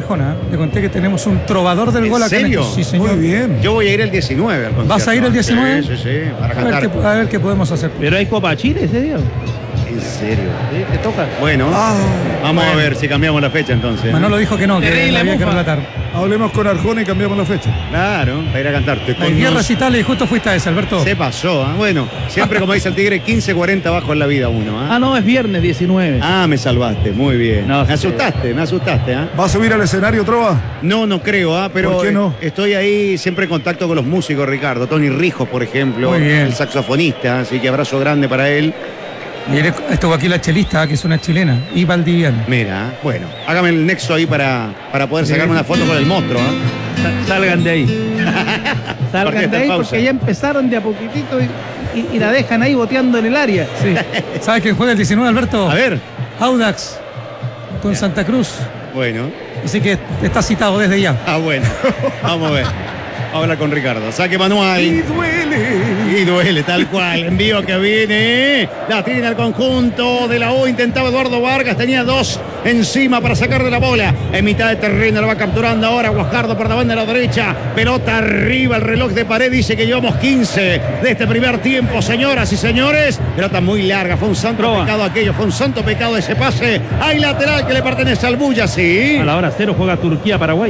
Arjona. Le conté que tenemos un trovador del gol acá. ¿En serio? Sí, señor. Muy bien. Yo voy a ir el 19 al concierto. ¿Vas a ir el 19? Sí, para A ver, cantar. a ver qué podemos hacer. Pero hay Copa Chile ese día. ¿En serio? ¿Sí? ¿Te toca? Bueno, vamos a ver si cambiamos la fecha entonces. Manolo dijo que no, que Terrible la había que mufa. relatar. Hablemos con Arjona y cambiamos la fecha. Claro, para ir a cantarte. Hay 10 recitales y justo fuiste a ese, Alberto. Se pasó, ¿ah? Bueno, siempre como dice el tigre, 15-40 abajo en la vida uno. ¿ah? Ah, no, es viernes 19. Me salvaste, muy bien. No, me asustaste, ¿ah? ¿Va a subir al escenario, Trova? No creo, pero ¿Por qué no? Estoy ahí siempre en contacto con los músicos, Ricardo. Tony Rijos, por ejemplo, Muy bien. el saxofonista, así que abrazo grande para él. Y estuvo aquí la chelista, que es una chilena, y valdiviana. Mira, bueno, hágame el nexo ahí para poder sacarme una foto con el monstruo. Salgan de ahí. ¿Por qué Salgan esta de ahí pausa? porque ya empezaron de a poquitito y la dejan ahí boteando en el área. Sí. ¿Sabes quién juega el 19, Alberto? A ver, Audax con Santa Cruz. bueno. Así que está citado desde ya. Bueno, vamos a ver. Vamos a hablar con Ricardo. Saque manual. Y duele. Y duele, tal cual. Envío que viene. La tiene al conjunto de la U. Intentaba Eduardo Vargas. Tenía dos encima para sacar de la bola. En mitad de terreno la va capturando ahora Guajardo por la banda de la derecha. Pelota arriba. El reloj de pared dice que llevamos 15 de este primer tiempo, señoras y señores. Pelota muy larga. Fue un santo pecado aquello. Fue un santo pecado ese pase. Hay lateral que le pertenece al Bulla, sí. A la hora 0 juega Turquía-Paraguay.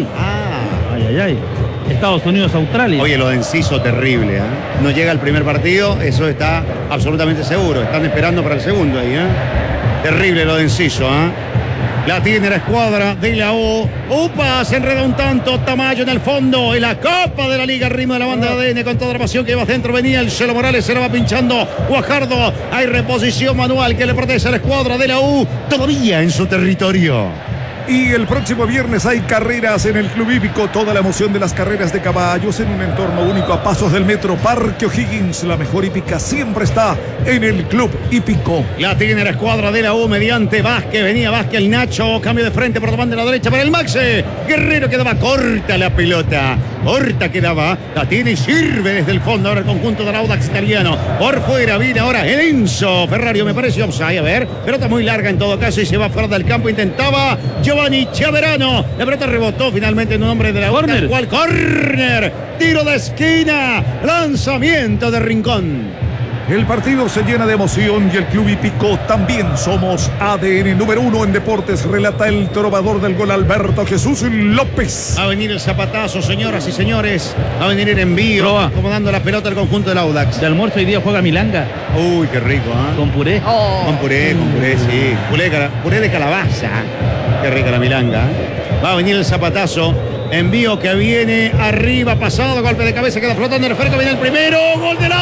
Ay. Estados Unidos-Australia. Oye, lo de Enciso terrible, ¿eh? No llega al primer partido, eso está absolutamente seguro. Están esperando para el segundo ahí, ¿eh? Terrible lo de Enciso, ¿eh? La tiene la escuadra de la U. ¡Upa! Se enreda un tanto Tamayo en el fondo. En la Copa de la Liga, el ritmo de la banda de ADN con toda la pasión que va adentro. Venía el Celo Morales, se la va pinchando Guajardo. Hay reposición manual que le pertenece a la escuadra de la U. Todavía en su territorio. Y el próximo viernes hay carreras en el Club Hípico. Toda la emoción de las carreras de caballos en un entorno único a pasos del metro Parque O'Higgins. La mejor hípica siempre está en el Club Hípico. La tiene la escuadra de la U mediante Vázquez. Venía Vázquez, el Nacho. Cambio de frente por la banda de la derecha para el Maxe. Guerrero quedaba corta la pelota. Corta quedaba. La tiene y sirve desde el fondo. Ahora el conjunto del Audax italiano. Por fuera viene ahora el Enzo Ferrario. Me parece offside. A ver. Pelota muy larga en todo caso y se va fuera del campo. Intentaba Giovanni Chaverano. La pelota rebotó finalmente en un hombre de la U. Corner. Cual corner. Tiro de esquina. Lanzamiento de Rincón. El partido se llena de emoción y el Club Hípico también somos ADN número 1 en deportes, relata el trovador del gol Alberto Jesús López. Va a venir el zapatazo, señoras y señores. Va a venir el envío. Proba. Acomodando la pelota al conjunto del Audax. De almuerzo hoy día juega Milanga Uy, qué rico, ¿ah? con puré. Con puré, sí. Puré de calabaza. Qué rica la milanga. Va a venir el zapatazo. Envío que viene arriba, pasado, golpe de cabeza, queda flotando el esférico, viene el primero, gol del